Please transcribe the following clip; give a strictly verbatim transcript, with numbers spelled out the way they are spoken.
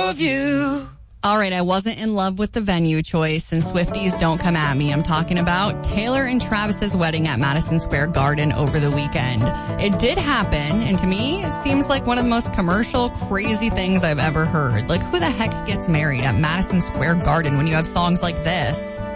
of you. All right, I wasn't in love with the venue choice, and Swifties don't come at me. I'm talking about Taylor and Travis's wedding at Madison Square Garden over the weekend. It did happen, and to me, it seems like one of the most commercial, crazy things I've ever heard. Like, who the heck gets married at Madison Square Garden when you have songs like this?